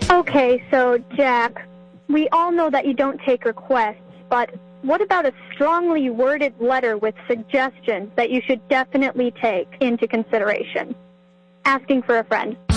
Okay, so, Jack, we all know that you don't take requests, but what about a strongly worded letter with suggestions that you should definitely take into consideration? Asking for a friend.